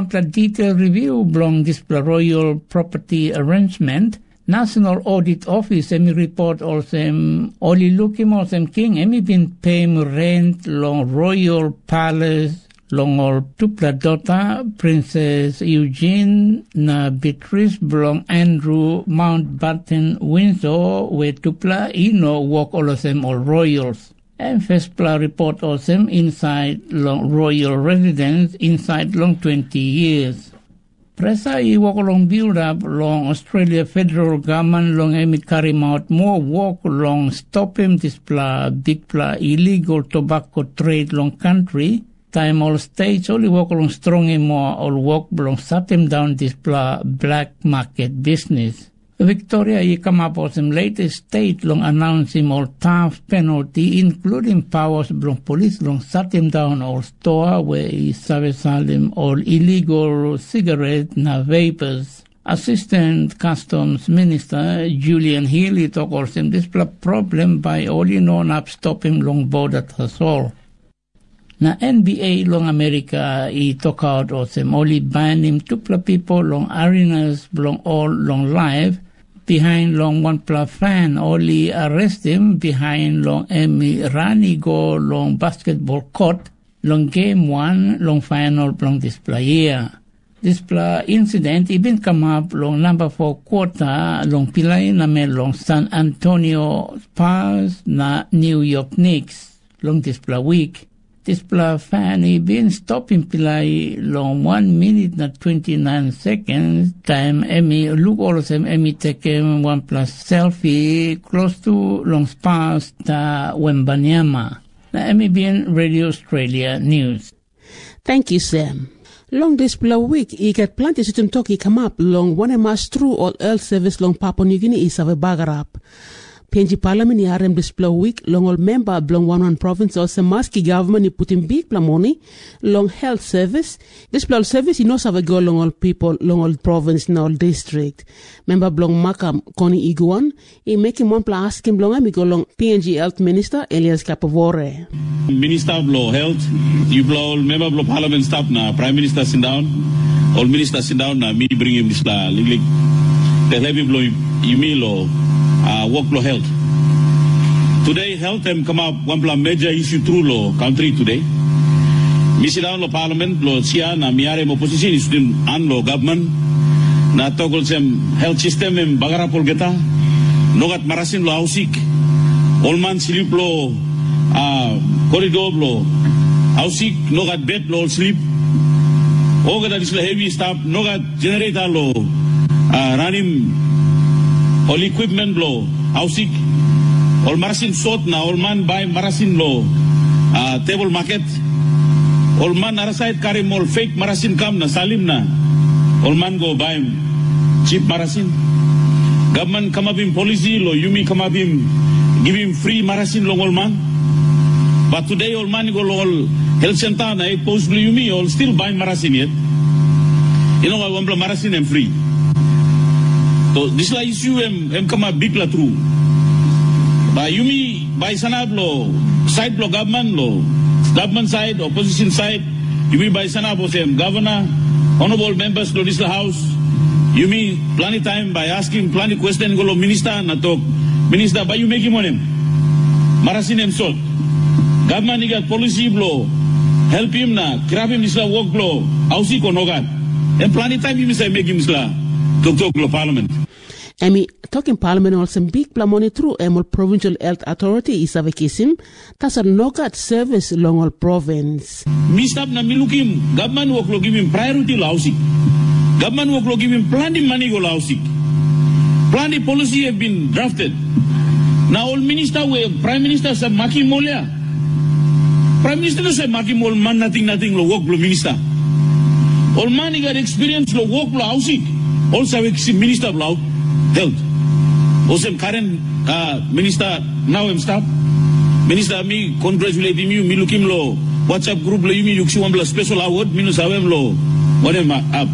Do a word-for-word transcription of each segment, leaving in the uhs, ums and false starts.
one pla detailed review belong this pla royal property arrangement. National Audit Office emi report also only looking also king emi been paying rent long Royal Palace long or tupla daughter Princess Eugene na Beatrice belong Andrew Mountbatten Windsor where tupla ino walk all of them all royals. And first pla report also inside long royal residence inside long twenty years. Presa I walk along build up long Australia federal government long emi carry out more walk long stop him this pla big pla illegal tobacco trade long country. Time all states only walk along strong more all walk long shut him down this pla black market business. Victoria I come up with some latest state long announcing all tough penalty including powers long police long shut him down all store where he service him all illegal cigarette na vapors. Assistant Customs Minister Julian Healy talk also this problem by only known up stopping long border as all. Na N B A long America I talk out also only ban him two people long arenas long all long live behind long one pla fan only arrest him behind long emi rani go long basketball court long game one long final long this player. This pla incident even come up long number four quarter long pilay na me long San Antonio Spurs na New York Knicks long this pla week. This pla fan he been stopping pilay long one minute na twenty-nine seconds time emi look all of them emi take one plus selfie close to long Spurs ta Wembanyama. Na emi been Radio Australia News. Thank you, Sam. Long this pla week, I get plenty system talk he come up long one mas through all health service long Papua New Guinea is have a bagarap. P N G Parliament ni harem this pla week long all member belong one one province also maski government ni put in big pla money long health service. This pla service he knows have a go long all people long all province and all district. Member belong Makam Connie Iguan he making one pla ask him belong go long P N G Health Minister Elias Kapavore. Minister blow health you blow member blow parliament staff na Prime Minister sit down all minister sit down na me bring him this pla lig the heavy blow you mean law Uh, work law health. Today, health them come up one major issue through law country today. Misi down law parliament law sia na miare opposition is doing an law government na togol sem health system em bagara pol geta nogat marasin law ausik all man sleep law uh, corridor law ausik nogat bed law sleep ogada this heavy stuff nogat generator law uh, running all equipment blow, ausik, all marasin sort na, all man buy marasin blow, uh, table market, all man arasait karim all fake marasin kam na salim na, all man go buy cheap marasin. Government come up in policy, lo yumi come up in give him free marasin long all man. But today all man go all health center na post blue yumi all still buy marasin yet. You know what one marasin and free. So this la issue em em come a big la true. By yumi by sanab lo side lo government lo government side opposition side yumi by sanab osem governor honorable members lo this house yumi plenty time by asking plenty question go lo minister na talk minister by you make him on him marasin em sort government igat policy lo help him na grab him this la work lo ausi ko nogat em plenty time yumi say make him la talk talk lo parliament. Emi talking parliament also big pla money through Emol Provincial Health Authority is a vacation. That's a nogat service long all province. Mistap na milukim government work lo give him priority lausik. Government work lo give him plenty money go lausik. Plenty policy have been drafted. Now all minister we prime minister sa maki molia. Prime minister sa maki mol man nothing nothing lo work lo minister. All man got experience lo work lo lausik. Also minister lo health. Also current uh, minister now I'm stop. Minister me congratulate you me look him lo WhatsApp group lo you me you see one special award minus awem lo whatever up.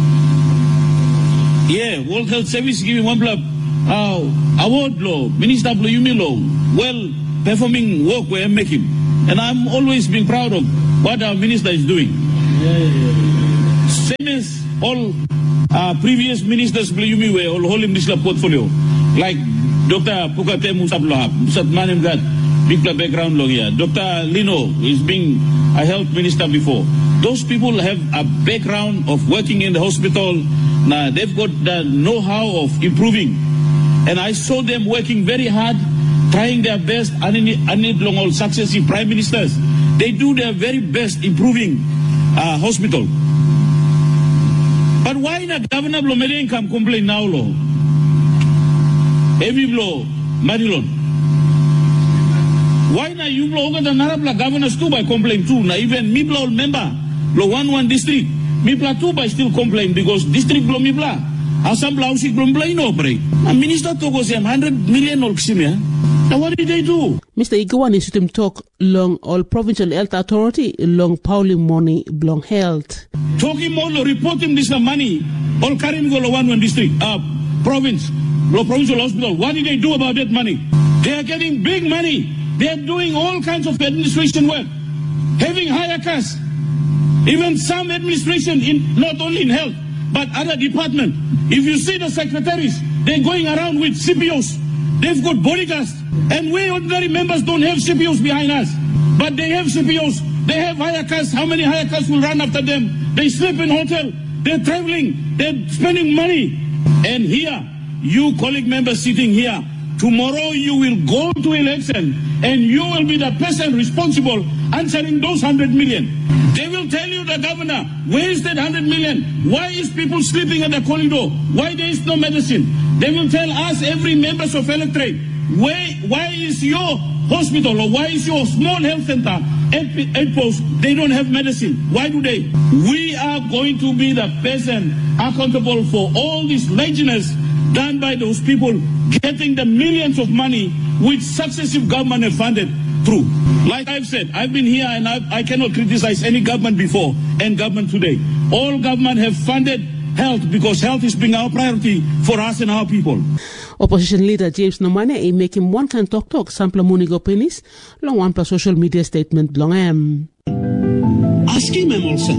Yeah, World Health Service giving one blah uh, award lo minister lo you me lo well performing work where I'm making. And I'm always being proud of what our minister is doing. Yeah, yeah, yeah. Same all uh, previous ministers Blayumi were all holding this portfolio. Like Doctor Pukatemu Sablohab, Satmanem got big background long here. Doctor Lino is being a health minister before. Those people have a background of working in the hospital. Now they've got the know-how of improving. And I saw them working very hard, trying their best, and need long all successive prime ministers. They do their very best improving uh, hospital. But why not Governor Blomeden come complain now, law? Every blow, Marilon. Why not you blow the Narabla governors too by complain too? Now even me blow member, blow one one district, me blow too by still complain because district blow me blow. Asam blow si blow blow no break. A minister togo say hundred million or ksimia. Now what did they do? Mister Igwan is to talk long all provincial health authority long Pauli money blong health. Talking more report him this money all carry me go one one district uh province. Low provincial hospital. What did they do about that money? They are getting big money. They are doing all kinds of administration work, having higher costs. Even some administration, in not only in health, but other departments. If you see the secretaries, they're going around with C P Os. They've got bodyguards. And we ordinary members don't have C P Os behind us. But they have C P Os. They have higher costs. How many higher costs will run after them? They sleep in hotel. They're traveling. They're spending money. And here, you colleague members sitting here, tomorrow you will go to election and you will be the person responsible answering those hundred million. They will tell you, the governor, where is that hundred million? Why is people sleeping at the corridor? Why there is no medicine? They will tell us, every members of electorate, where, why is your hospital or why is your small health center at post, they don't have medicine? Why do they? We are going to be the person accountable for all this laziness done by those people getting the millions of money which successive government have funded through. Like I've said, I've been here and I've, I cannot criticize any government before and government today. All government have funded health because health is being our priority for us and our people. Opposition leader James Nomane a make him one can talk talk sample munigo penis long one per social media statement long am. Asking him also.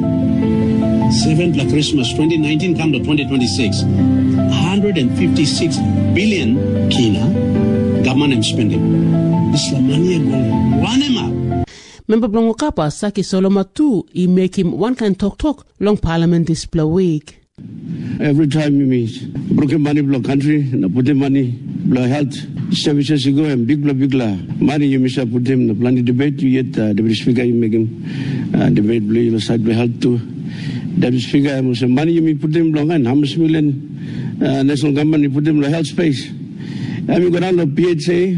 seventh la Christmas twenty nineteen come to twenty twenty-six. one hundred fifty-six billion kina government am spending. This la money go one em up. Member Blongokapa Saki Soloma too he make him one can talk talk long parliament display week. Every time we meet, broken money blow country, na put the money blow health. Services you go and big blow big la money you miss put them the plan debate you get uh, the speaker you make him uh, debate blow you side blow health too. The speaker was money you put them blow and how much million uh, national government you put them blow health space. I mean go down to P H A.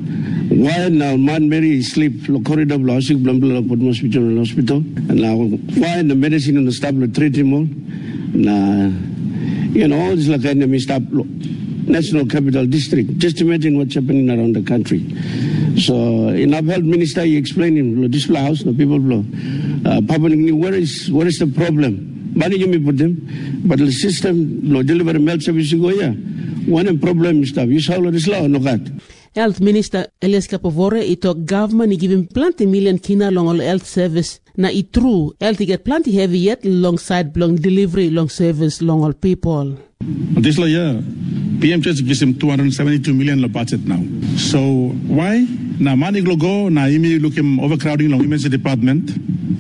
Why now man Mary sleep lo corridor blow sick blow blow put hospital hospital and now why the medicine and the staff blow treat him all. Nah, you know, all this like enemy stop national capital district. Just imagine what's happening around the country. So, in our health minister, he explained him, this house, the people blow. Uh, Papa, where is where is the problem? Money you may put them, but the system, no deliver health service, you go, yeah. One problem is stuff. You solve this law or no got? Health Minister Elias Kapovore ito government ni giving plenty million kina long all health service na it true health get plenty heavy yet long side long delivery long service long all people. This year, P M H gives him two hundred seventy-two million lo budget now. So why? Na money go go na imi look him overcrowding long emergency department.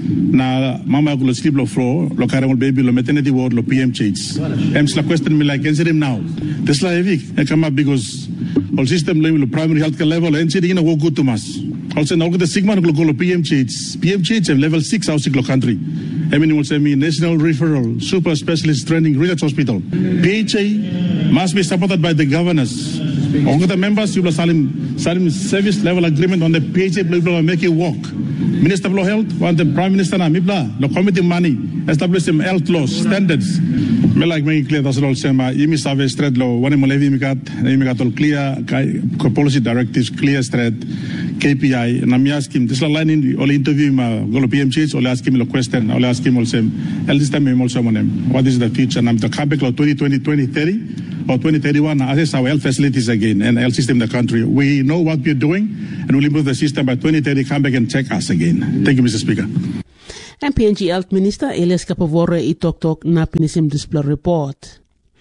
Na mama go sleep lo floor lo carry baby lo maternity ward lo P M H. Ems la question me like answer him now. This la heavy e come up because all system level primary healthcare level and sitting in a go good to us. Also now the sigma go go P M H. P M H level six house in country. I mean will say me national referral super specialist training research hospital. P H A must be supported by the governors. All the members you will salim salim service level agreement on the P H A level make it work. Minister of Health want the Prime Minister na mibla the committee money establish some health laws standards. Me like me clear that's all sema imi save straight law one mo levi mi gat imi gat all clear policy directives clear straight K P I na mi ask him this line in all interview ma go P M H all ask him the question all ask him also health system me also monem what is the future and the comeback law twenty twenty twenty thirty or twenty thirty-one assess our health facilities again and health system in the country. We know what we're doing and we'll improve the system by twenty thirty come back and check us again. Thank you, Mister Speaker. And P N G Health Minister Elias Kapavore i tok tok na pinisim display report.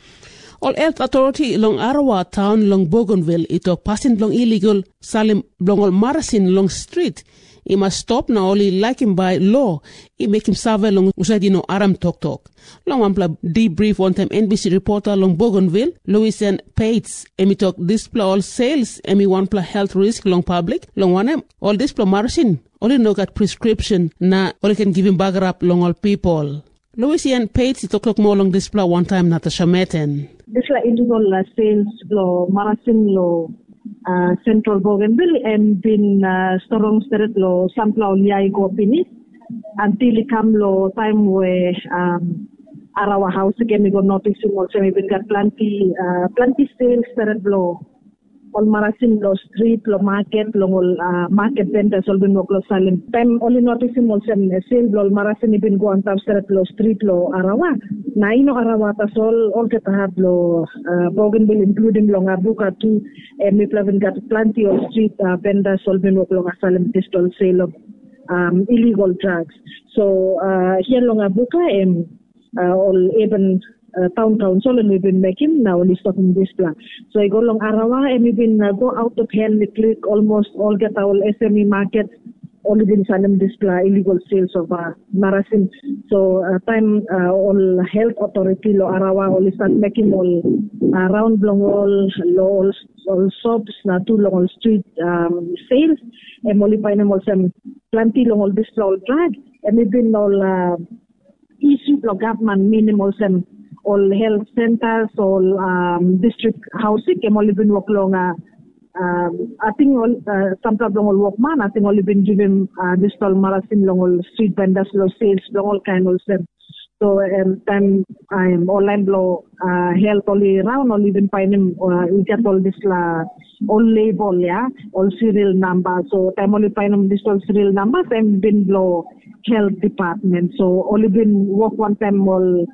All Health Authority long Arawa town long Bougainville i tok passing long illegal salim long all Marasin long street. He must stop na only like him by law. He make him serve long usadi no aram tok tok. Long wampla debrief one time N B C reporter long Bougainville, Louis and Pates, emi tok display all sales, emi wampla health risk long public, long one all display Marasin. Only no got prescription na only can give him bagger up long all people. Louis and Pates tok tok more long display one time Natasha Meten. This la illegal uh, sales law, Marasin law, uh, Central Bougainville, and been uh, strong spirit law, sampla liay ko pinis until it come law time where um, Arawa house again we got notice also we been got plenty uh, plenty sales spirit law. All Marasin law street law market law uh, market vendors all been work law salim. Time only notice also sale law Marasin been go on top law street law Arawa. Na ino Arawa tas all all kita have law uh, Bougainville including long Abuka too. And we have got plenty of street uh, vendors all been work law salim pistol sale of um, illegal drugs. So uh, here long Abuka and uh, all even. Uh, town council and we've been making now only stopping this plan. So I go along Arawa and we've been uh, go out of hand we click almost all get our S M E markets only been Salem display illegal sales of uh, Marasin. So uh, time uh, all health authority lo Arawa only start making all uh, round long all all, all shops na two long all street um, sales and only find them also plenty long all display all drug and we've been all uh, issue lo government minimal some all health centers, all um, district housing, and only been work long. Uh, um, I think all uh, some problem all work man. I think only been given uh, this all Marasin long all street vendors, long sales, long all kind of stuff. So um, time I'm online blow uh, health only around, only been finding uh, we get all this la all label, yeah, all serial number. So time only find them this all serial numbers. I'm been blow health department. So only been work one time all.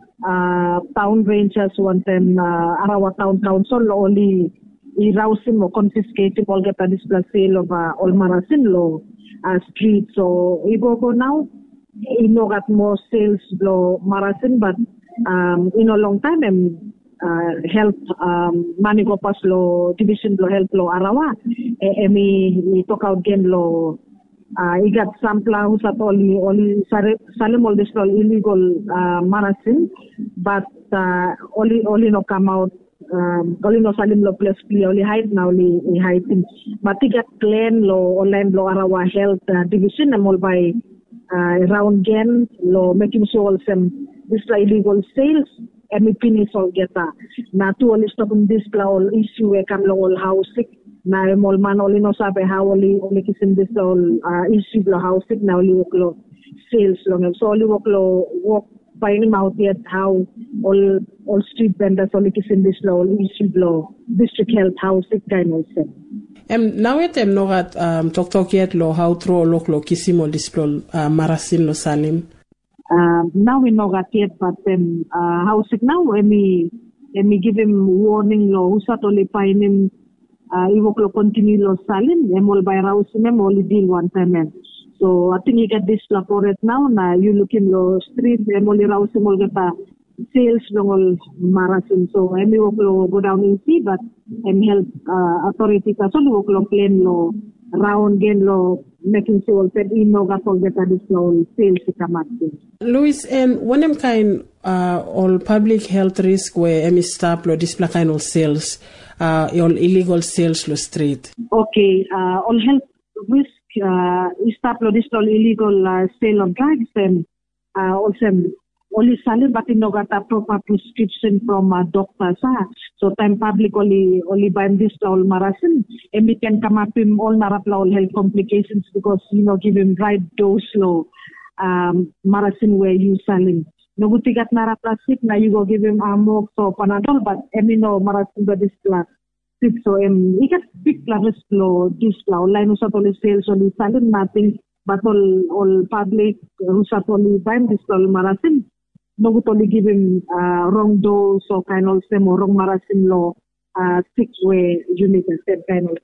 Uh, town rangers one time uh, Arawa town council only i-rousing or confiscating all get a display sale of uh, all Marasin law uh, street. So we go go now you know got more sales law Marasin but um, in a long time um, uh, health um, Manigopas law division law health law Arawa and we, we talk out again law Uh, I got some plans at only only Salem all this all illegal uh, Marasin, but uh, only only no come out um, only no Salem law plus clear only hide now only hiding. But I got clan law online law Arawa health uh, division and all by uh, round again law making sure all some this illegal sales and we finish all get that. Now to only stop this all issue we come all housing. Na mall man only no sabi how only only kisim this all uh, issue lo housing na only work lo sales long so only work lo work finding out yet how all all street vendors only kisim this lo all issue lo district health housing kind of thing. Um, now yet em no gat um talk talk yet lo how throw lo lo kisim all this lo uh, Marasin lo Salim. Um, now we know that yet but um uh, housing now when we when we give him warning lo who sat only find him. Uh, I will continue lo Salim, and all by Raus, and only deal one time. So I think you get this report now. Now you look in lo street, and only Raus, and all get sales long all Marasin. So I will go down and see, but and help uh, authorities as well. Will plan lo round again lo making sure that we know that all get this lo sales come at. Louis, and one of kind uh, all public health risk where emi stop lo display kind of sales. Uh, all illegal sales lo street. Okay, uh, all health risk uh, is start lo this all illegal uh, sale of drugs and uh, also only salary but in no got a proper prescription from a doctor. Uh. So time public only only buy this all Marasin and we can come up with all narapla all health complications because you know give him right dose lo um, Marasin where you selling. No good got nara plastic na you go give him Amox or Panadol but emi no Marasin ba this class six so em ikat big class lo this law line usat only sales only selling nothing but all all public usat only buy this law Marasin no good only give him uh, wrong dose or kind of same or wrong Marasin law uh, six way unit and kind of stuff.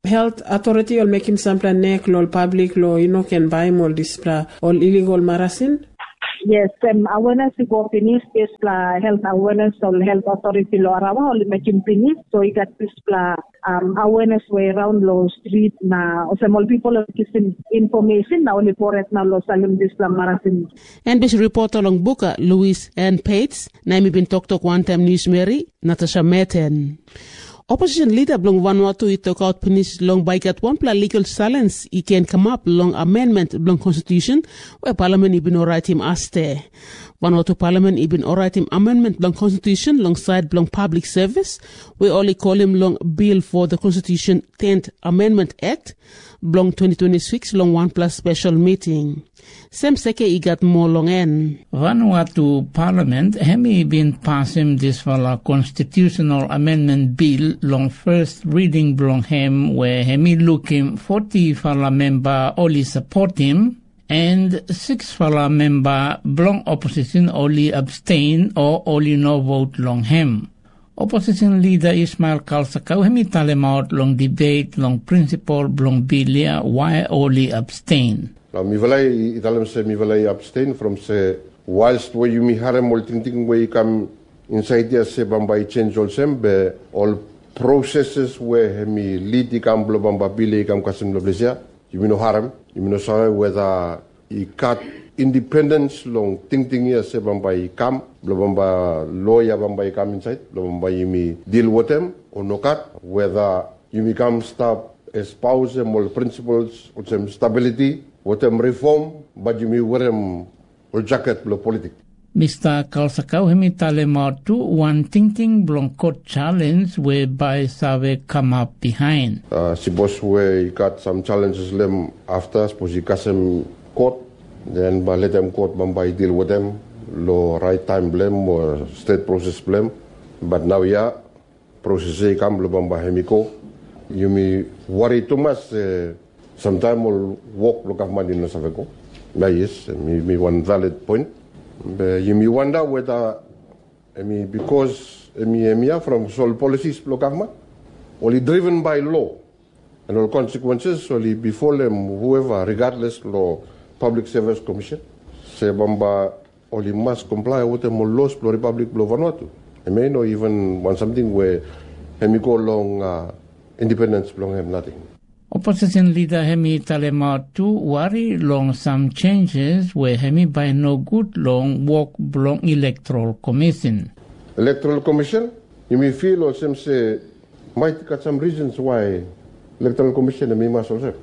health authority will make him sample neck law public law you know can buy all this uh, all illegal marasin. Yes, um, awareness go finish is la health awareness or health authority law arawa or make him finish so he got this la um, awareness way around law street na or some people are giving information now only for it now law salim this la marasin. And this reporter long Buka Louis and Pates naimi bin talk talk one time news Mary Natasha Meten. Opposition leader Blong Vanuatu I took out finish long bike at one plan legal silence he can come up long amendment Blong constitution where parliament ibn alright him aste. Vanuatu parliament ibn alright him amendment Blong constitution alongside Blong public service we only call him long bill for the constitution tenth amendment act Blong twenty twenty-six long one plus special meeting. Sem seke I got more long en. Vanuatu Parliament hemi been passing this for a constitutional amendment bill long first reading blong hem where hemi looking forty for a member only support him and six for a member blong opposition only abstain or only no vote long hem. Opposition leader Ismail Kalsakau hemi talem out long debate long principle blong bilia why only abstain. Now, mi valai italam se mi valai abstain from se whilst we you mi harem all thinking we come inside there se bamba change all sembe all processes where mi lead ikam blo bamba bile ikam kasim lo blesia you mi no harem you mi no sabe whether I cut independence long thinking here se bamba ikam blo bamba lawyer bamba ikam inside blo bamba you mi deal with them or no cut whether you become stop espouse all principles or some stability what am reform, but you may wear them or jacket lo politics. Mister Kalsakau hemi talem out to one thinking blong court challenge whereby Save come up behind. Uh, suppose we got some challenges them after, suppose you got some court, then by let them court by deal with them, lo right time blame or state process blame. But now yeah, process come lo bamba hemiko. You may worry too much. Uh, Sometimes we'll walk look at money in the Saveko. Yes, me, me one valid point. But you may wonder whether I mean because me me from all policies look at only driven by law and all consequences only before them whoever regardless law public service commission say bamba only must comply with the laws for Republic of Vanuatu. I may not even want something where hemi go long uh, independence long have nothing. Opposition leader hemi talema to worry long some changes where hemi by no good long work long electoral commission. Electoral commission, you may feel or some say might got some reasons why electoral commission may must also.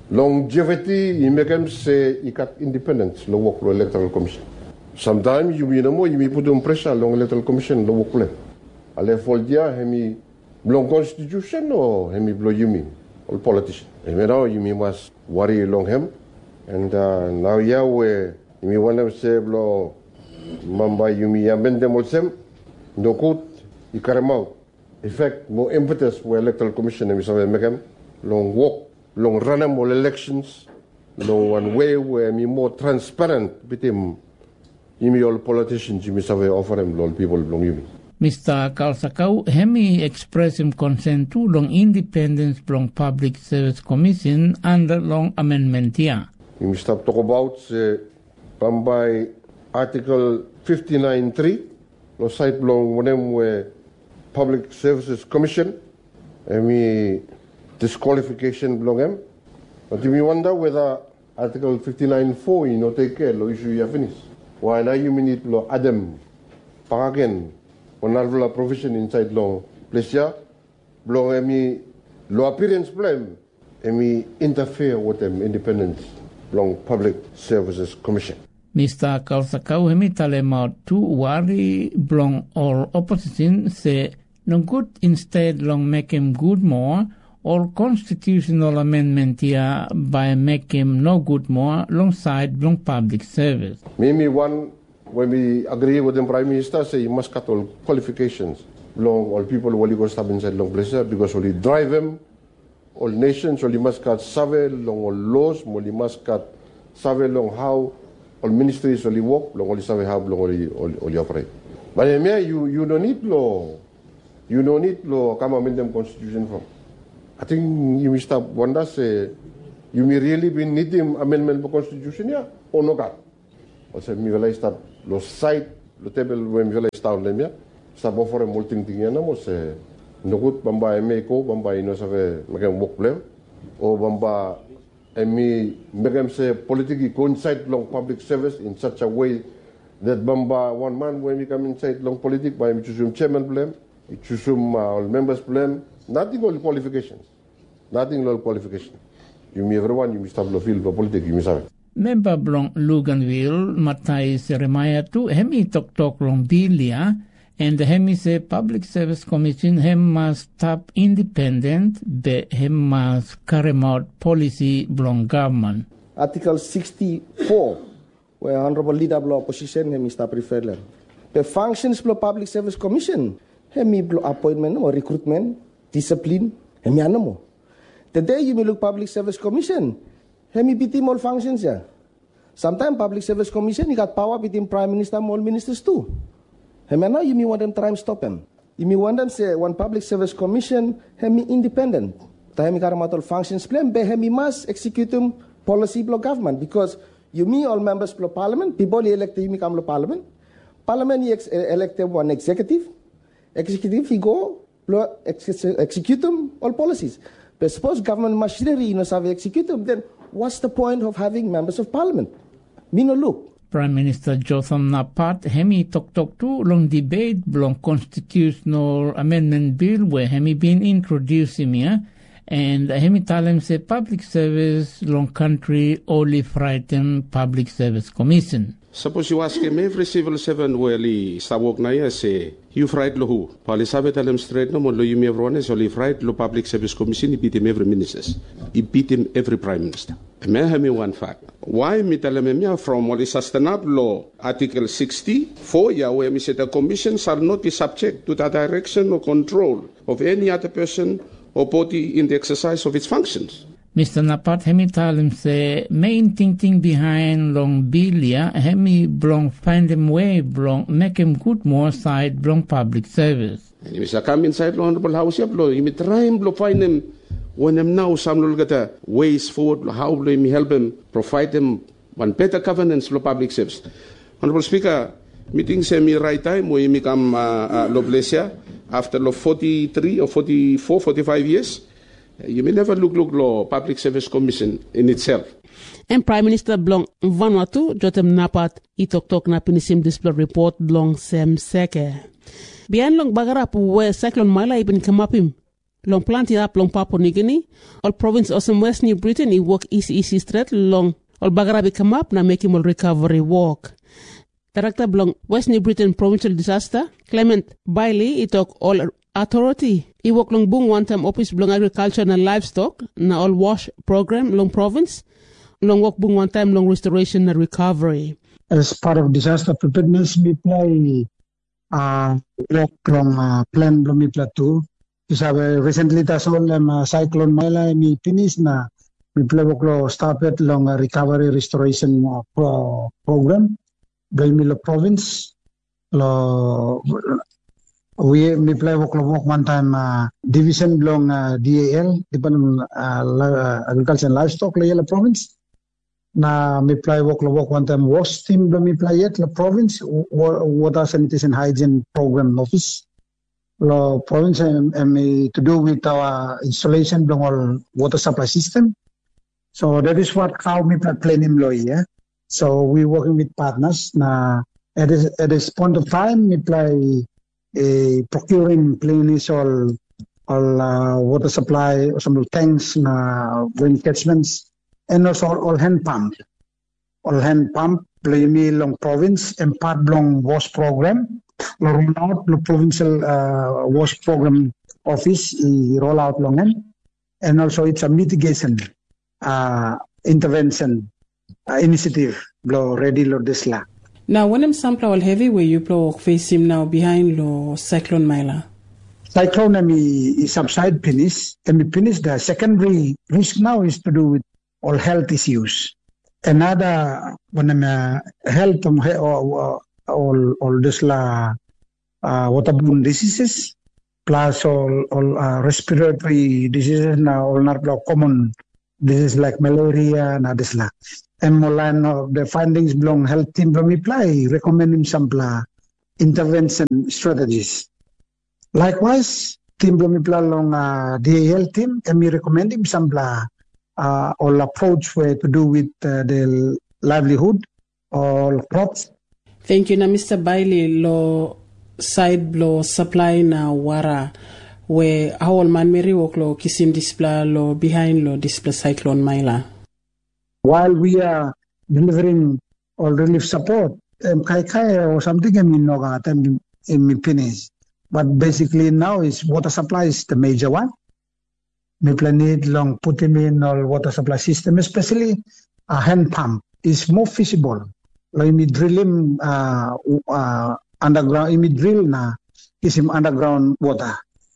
Longevity, you make them say you got independence, lo work lo electoral commission. Sometimes you may know you may put on pressure long electoral commission lo work le. Ale foldia hemi long constitution or hemi blow you mean. All politicians. And now you must worry along him. And uh, now yeah, we you may want to say, "Blo, mamba you may amend them also." No good. You carry them out. In fact, more impetus for electoral commission and we say make them long walk, long run them all elections, long one way where me more transparent between you may all politicians you may say offer them all people long you. Mister Kalsakau hemi express him consent to long independence long public service commission under long amendment here. You start talk about uh, by article fifty-nine three, lo site long when where public services commission, and me disqualification belong them. But you may wonder whether article fifty-nine four you know take care lo issue you finish. Why now you need lo Adam again. On a provision inside law, pleasure, blow any law appearance blame, any interfere with them independence, long public services commission. Mister Kalsakau hemi talema to worry blong all opposition say no good instead long make him good more or constitutional amendment here by make him no good more alongside long public service. Maybe one. When we agree with the Prime Minister, say you must cut all qualifications. Long all people will go stop inside long places because only drive them, all nations, only must cut survey, long all laws, only must cut survey long how all ministries only work, long only survey how long only, only, only operate. But I mean, you, you don't need law. You don't need law, come amend them constitution from. I think you may stop wonder say you may really be needing amendment for constitution ya or no got. O say mi vela start lo site lo table when vela start lemia start for a multing thing ya na mo say nogut bamba emeko bamba ino save magam work plan o bamba emi magam say politically coincide long public service in such a way that bamba one man when we come inside long politics by me choose chairman blame choose all members blame nothing all qualifications nothing all qualification you me everyone you must have the field for politics you must have member blong Luganville Matai Jeremiah tu hemi tok tok long bilia and hemi se public service commission hem must stop independent be hem must carry out policy blong government article sixty-four where honorable leader of opposition hemi stop referral the functions of public service commission hemi appointment or recruitment discipline hemi anamo today you may look public service commission hemi bitim all functions ya sometimes public service commission you got power between prime minister and all ministers too hemi now you may want them try and stop him you may want them say one public service commission hemi independent hemi karamatal functions plan be hemi must execute them policy block government because you me all members of parliament people elected you me come to parliament parliament you ex- elected one executive executive you go ex- execute them all policies but suppose government machinery you know have execute them then what's the point of having members of parliament me no look Prime Minister Jotham Napat hemi tok tok tu long debate long constitutional amendment bill where hemi been introduced him here and hemi talem se public service long country only frighten public service commission. Suppose you ask him every civil servant where he sabok na ya say you fright lo who pali sabe talem straight no mo lo yumi everyone so li fright lo public service commission he beat him every ministers he beat him every prime minister. Me hemi one fact why mi talem me from all sustainable law article sixty-four ya where me say the commission shall not be subject to the direction or control of any other person or body in the exercise of its functions. Mister Napat hemi talem se main thinking behind long bilia hemi blong find them way blong make him good more side blong public service. And if I come inside the honorable house yap lo imi try him lo find him when him now some lo gata ways forward how lo imi help him provide them one better governance lo public service. Honorable Speaker, meeting se mi right time we imi come uh, uh, lo plesia after lo forty-three or forty-four forty-five years. You may never look look law public service commission in itself. And Prime Minister Blong Vanuatu Jotham Napat itok tok na pinisim display report Blong Sem Seke. Bian long bagarap where cyclone Mala ibn kamapim. Long planted up long Papua New Guinea. All province of West New Britain i walk easy easy straight long. All bagarap come up na make him all recovery walk. Director Blong West New Britain Provincial Disaster Clement Bailey itok all authority I work long bung one time office blong agriculture and livestock na all wash program long province long work bung one time long restoration and recovery. As part of disaster preparedness, we play uh work long uh, plan long we play too. Is have recently tas all um, uh, cyclone Mala mi finish na we play work lo started long uh, recovery restoration uh, pro- program. Belmilo province lo. We me play work work one time uh, division belong uh, D A L Department uh, Agriculture and Livestock la yela province na me play work work one time wash team belong me play yet la province water sanitation hygiene program office la province and um, um, to do with our installation belong all water supply system so that is what how me play plan him lo yeah so we working with partners na at this, at this point of time me play Uh, procuring planes all all uh, water supply some tanks na wind catchments and also all, all hand pump all hand pump play me long province and part long wash program roll out the provincial uh, wash program office i roll out long and also it's a mitigation uh, intervention uh, initiative lo ready lo desla. Now, when I'm sample all heavy, where you blow face him now behind lo cyclone Mila. Cyclone I subside finish, and we finish the secondary risk now is to do with all health issues. Another when I'm uh, health um, all all this la uh, waterborne diseases plus all, all uh, respiratory diseases na all na common diseases like malaria na disla. And molan of the findings belong health team from apply recommend him some blah intervention strategies. Likewise, team from apply long uh, the health team and we recommend him some blah uh, all approach way to do with uh, the livelihood or crops. Thank you na Mister Bailey lo side blow supply na wara where how man meri work lo kisim display lo behind lo display cyclone Maila. While we are delivering all relief support, um, kai kai or something in Minoga and in finish. But basically now is water supply is the major one. We need long put him in all water supply system, especially a hand pump is more feasible. Like me drill him uh, uh, underground, me drill na is him underground water.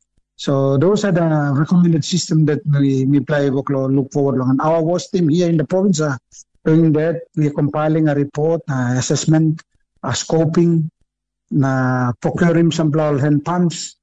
So those are the recommended system that we, we apply look forward long. And our WASH team here in the province are doing that. We are compiling a report, uh, assessment, uh, scoping, na procuring some hand pumps.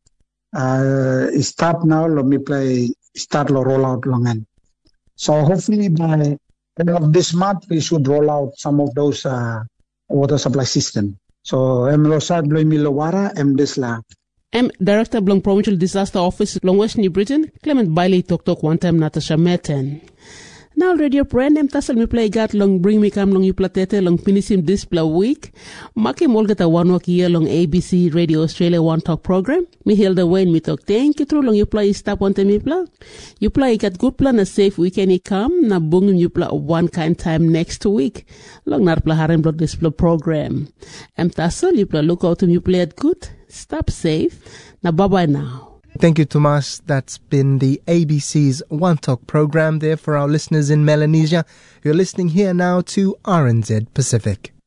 Uh, start now, we play start lo roll out long end. So hopefully by end of this month we should roll out some of those uh, water supply system. So em lo sad lo mi lo wara em desla. I'm Director Blong Provincial Disaster Office, Long West New Britain, Clement Bailey Tok Tok one time Natasha Merton. Now radio brand em tasal mi play gat long bring me kam long you platete long pinisim display week. Maki molgata one walk year long A B C Radio Australia One Talk program. Mi Hilda Wayne mi talk thank you through long you play stop one time mi play. You play got good plan a safe weekend he come na bungim you play one kind time next week. Long nar play harem block display program. Em tasal you play look out to you play it good. Stop safe. Now, bye-bye now. Thank you, Tomas. That's been the A B C's One Talk program there for our listeners in Melanesia. You're listening here now to R N Z Pacific.